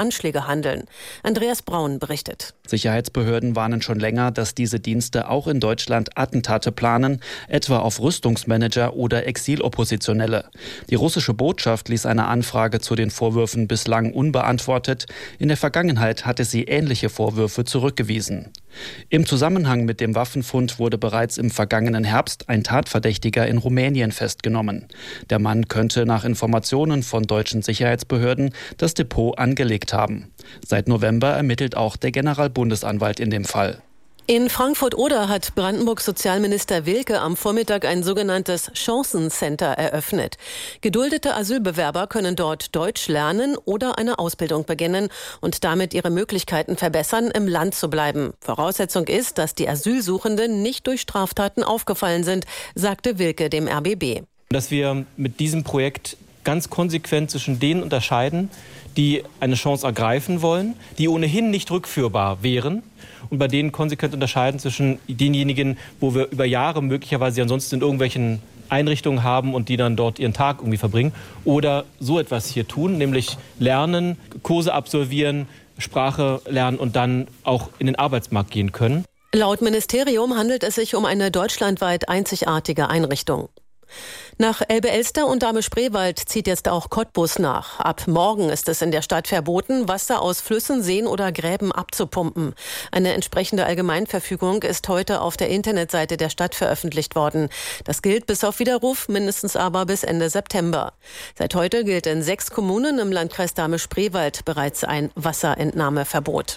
Anschläge handeln. Andreas Braun berichtet. Sicherheitsbehörden warnen schon länger, dass diese Dienste auch in Deutschland Attentate planen, etwa auf Rüstungsmanager oder Exiloppositionelle. Die russische Botschaft ließ eine Anfrage zu den Vorwürfen bislang unbeantwortet. In der Vergangenheit hatte sie ähnliche Vorwürfe zurückgewiesen. Im Zusammenhang mit dem Waffenfund wurde bereits im vergangenen Herbst ein Tatverdächtiger in Rumänien festgenommen. Der Mann könnte nach Informationen von deutschen Sicherheitsbehörden das Depot angelegt haben. Seit November ermittelt auch der Generalbundesanwalt in dem Fall. In Frankfurt-Oder hat Brandenburgs Sozialminister Wilke am Vormittag ein sogenanntes Chancencenter eröffnet. Geduldete Asylbewerber können dort Deutsch lernen oder eine Ausbildung beginnen und damit ihre Möglichkeiten verbessern, im Land zu bleiben. Voraussetzung ist, dass die Asylsuchenden nicht durch Straftaten aufgefallen sind, sagte Wilke dem RBB. Dass wir mit diesem Projekt ganz konsequent zwischen denen unterscheiden, die eine Chance ergreifen wollen, die ohnehin nicht rückführbar wären, und bei denen konsequent unterscheiden zwischen denjenigen, wo wir über Jahre möglicherweise ansonsten in irgendwelchen Einrichtungen haben und die dann dort ihren Tag irgendwie verbringen, oder so etwas hier tun, nämlich lernen, Kurse absolvieren, Sprache lernen und dann auch in den Arbeitsmarkt gehen können. Laut Ministerium handelt es sich um eine deutschlandweit einzigartige Einrichtung. Nach Elbe-Elster und Dahme-Spreewald zieht jetzt auch Cottbus nach. Ab morgen ist es in der Stadt verboten, Wasser aus Flüssen, Seen oder Gräben abzupumpen. Eine entsprechende Allgemeinverfügung ist heute auf der Internetseite der Stadt veröffentlicht worden. Das gilt bis auf Widerruf, mindestens aber bis Ende September. Seit heute gilt in 6 Kommunen im Landkreis Dahme-Spreewald bereits ein Wasserentnahmeverbot.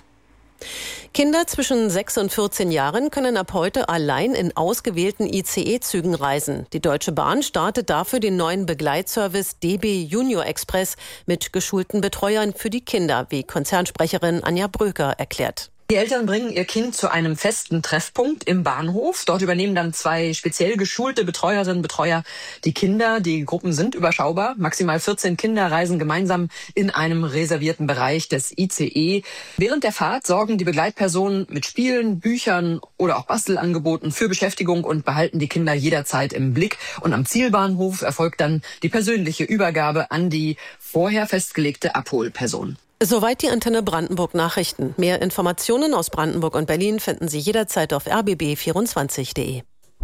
Kinder zwischen 6 und 14 Jahren können ab heute allein in ausgewählten ICE-Zügen reisen. Die Deutsche Bahn startet dafür den neuen Begleitservice DB Junior Express mit geschulten Betreuern für die Kinder, wie Konzernsprecherin Anja Bröker erklärt. Die Eltern bringen ihr Kind zu einem festen Treffpunkt im Bahnhof. Dort übernehmen dann 2 speziell geschulte Betreuerinnen und Betreuer die Kinder. Die Gruppen sind überschaubar. Maximal 14 Kinder reisen gemeinsam in einem reservierten Bereich des ICE. Während der Fahrt sorgen die Begleitpersonen mit Spielen, Büchern oder auch Bastelangeboten für Beschäftigung und behalten die Kinder jederzeit im Blick. Und am Zielbahnhof erfolgt dann die persönliche Übergabe an die vorher festgelegte Abholperson. Soweit die Antenne Brandenburg Nachrichten. Mehr Informationen aus Brandenburg und Berlin finden Sie jederzeit auf rbb24.de.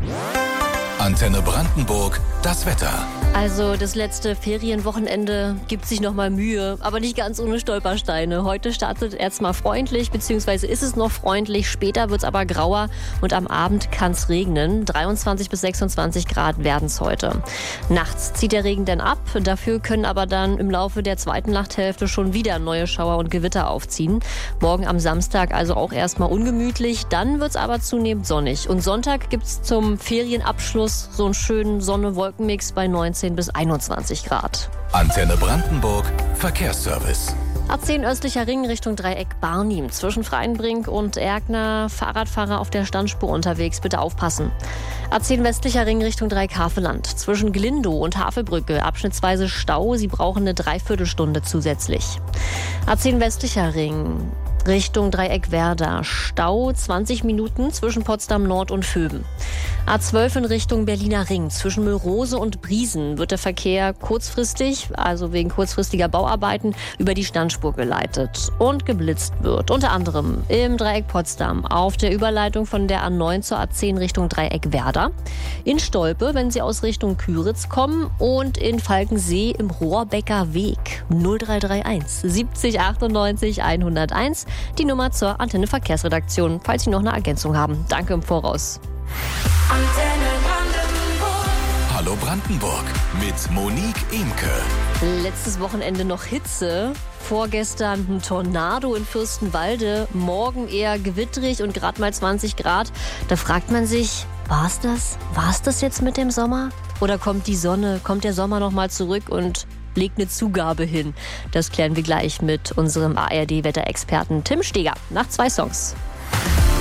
Antenne Brandenburg, das Wetter. Also das letzte Ferienwochenende gibt sich nochmal Mühe, aber nicht ganz ohne Stolpersteine. Heute startet erstmal freundlich, beziehungsweise ist es noch freundlich, später wird es aber grauer und am Abend kann es regnen. 23 bis 26 Grad werden es heute. Nachts zieht der Regen dann ab, dafür können aber dann im Laufe der zweiten Nachthälfte schon wieder neue Schauer und Gewitter aufziehen. Morgen am Samstag also auch erstmal ungemütlich, dann wird es aber zunehmend sonnig. Und Sonntag gibt es zum Ferienabschluss so einen schönen Sonne-Wolken-Mix bei 19 bis 21 Grad. Antenne Brandenburg, Verkehrsservice. A10 östlicher Ring Richtung Dreieck Barnim. Zwischen Freienbrink und Erkner Fahrradfahrer auf der Standspur unterwegs. Bitte aufpassen. A10 westlicher Ring Richtung Dreieck Havelland. Zwischen Glindow und Havelbrücke abschnittsweise Stau. Sie brauchen eine Dreiviertelstunde zusätzlich. A10 westlicher Ring Richtung Dreieck Werder. Stau 20 Minuten zwischen Potsdam Nord und Vöben. A12 in Richtung Berliner Ring. Zwischen Müllrose und Briesen wird der Verkehr kurzfristig, also wegen kurzfristiger Bauarbeiten, über die Standspur geleitet und geblitzt wird. Unter anderem im Dreieck Potsdam auf der Überleitung von der A9 zur A10 Richtung Dreieck Werder. In Stolpe, wenn Sie aus Richtung Küritz kommen, und in Falkensee im Rohrbecker Weg. 0331 70 98 101. Die Nummer zur Antenne Verkehrsredaktion, falls Sie noch eine Ergänzung haben. Danke im Voraus. Antenne Brandenburg. Hallo Brandenburg mit Monique Imke. Letztes Wochenende noch Hitze. Vorgestern ein Tornado in Fürstenwalde. Morgen eher gewitterig und gerade mal 20 Grad. Da fragt man sich, war's das? War's das jetzt mit dem Sommer? Oder kommt die Sonne, kommt der Sommer noch mal zurück und legt eine Zugabe hin? Das klären wir gleich mit unserem ARD-Wetterexperten Tim Steger nach 2 Songs.